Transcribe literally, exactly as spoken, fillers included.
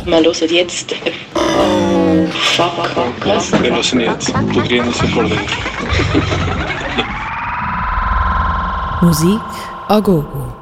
Wir hören jetzt... Oh, fuck, was? Wir hören jetzt Podrianos e Cordeiro. Musik a gogo.